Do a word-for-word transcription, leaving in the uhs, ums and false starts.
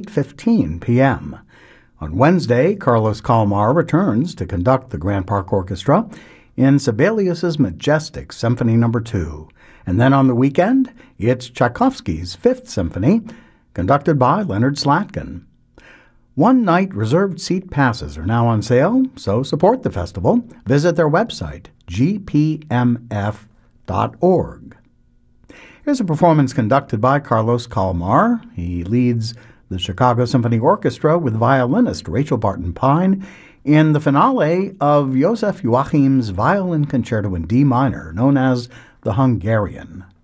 eight fifteen p.m. On Wednesday, Carlos Kalmar returns to conduct the Grand Park Orchestra in Sibelius's Majestic Symphony Number two. And then on the weekend, it's Tchaikovsky's Fifth Symphony, conducted by Leonard Slatkin. One-night reserved seat passes are now on sale, so support the festival. Visit their website, g p m f dot org. Here's a performance conducted by Carlos Kalmar. He leads the Chicago Symphony Orchestra with violinist Rachel Barton Pine in the finale of Joseph Joachim's Violin Concerto in D minor, known as the Hungarian.